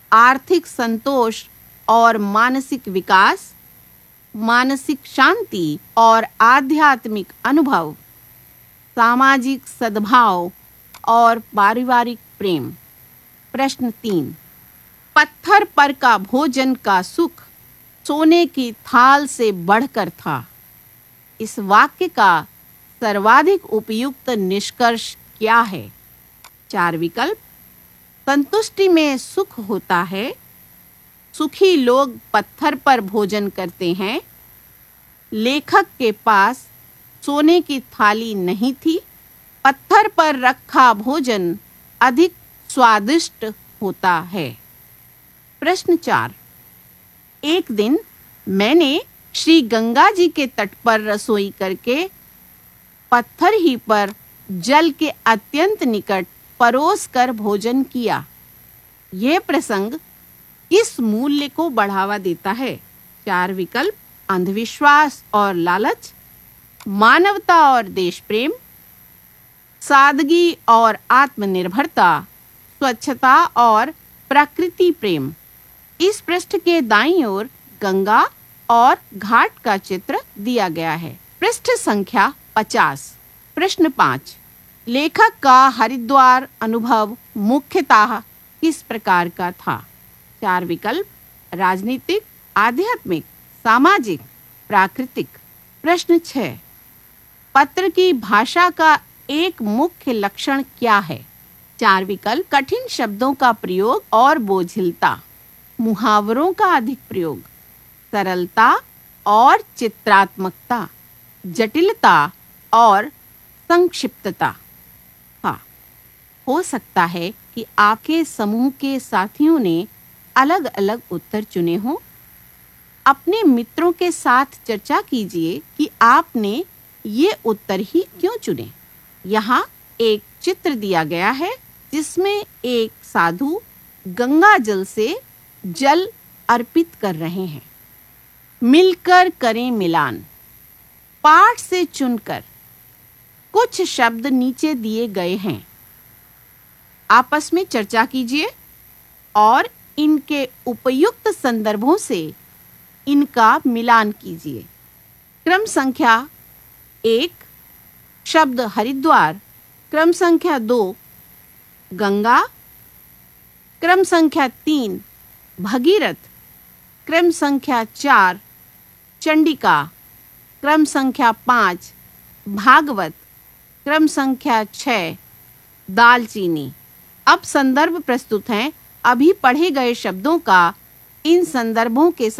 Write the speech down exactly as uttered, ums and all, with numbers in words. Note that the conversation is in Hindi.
आर्थिक संतोष और मानसिक विकास, मानसिक शांति और आध्यात्मिक अनुभव, सामाजिक सद्भाव और पारिवारिक प्रेम। प्रश्न तीन, पत्थर पर का भोजन का सुख सोने की थाल से बढ़कर था। इस वाक्य का सर्वाधिक उपयुक्त निष्कर्ष क्या है? चार विकल्प। संतुष्टि में सुख होता है, सुखी लोग पत्थर पर भोजन करते हैं, लेखक के पास सोने की थाली नहीं थी, पत्थर पर रखा भोजन अधिक स्वादिष्ट होता है। प्रश्न चार, एक दिन मैंने श्री गंगा जी के तट पर रसोई करके पत्थर ही पर जल के अत्यंत निकट परोस कर भोजन किया। यह प्रसंग किस मूल्य को बढ़ावा देता है? चार विकल्प। अंधविश्वास और लालच, मानवता और देश प्रेम, सादगी और आत्मनिर्भरता, स्वच्छता और प्रकृति प्रेम। इस पृष्ठ के दाईं ओर गंगा और घाट का चित्र दिया गया है। पृष्ठ संख्या पचास। प्रश्न पाँच, लेखक का हरिद्वार अनुभव मुख्यतः किस प्रकार का था? चार विकल्प। राजनीतिक, आध्यात्मिक, सामाजिक, प्राकृतिक। प्रश्न छह, पत्र की भाषा का एक मुख्य लक्षण क्या है? चार विकल्प। कठिन शब्दों का प्रयोग और बोझिलता, मुहावरों का अधिक प्रयोग, सरलता और चित्रात्मकता, जटिलता और संक्षिप्तता। हाँ, हो सकता है कि आपके समूह के साथियों ने अलग-अलग उत्तर चुने हों। अपने मित्रों के साथ चर्चा कीजिए कि आपने ये उत्तर ही क्यों चुने। यहाँ एक चित्र दिया गया है जिसमें एक साधु गंगा जल से जल अर्पित कर रहे हैं। मिलकर करें मिलान। पाठ से चुनकर कुछ शब्द नीचे दिए गए हैं। आपस में चर्चा कीजिए और इनके उपयुक्त संदर्भों से इनका मिलान कीजिए। क्रम संख्या एक, शब्द हरिद्वार। क्रम संख्या दो, गंगा। क्रम संख्या तीन, भगीरथ। क्रम संख्या चार, चंडिका। क्रम संख्या पाँच, भागवत। क्रम संख्या छः, दालचीनी। अब संदर्भ प्रस्तुत हैं। अभी पढ़े गए शब्दों का इन संदर्भों के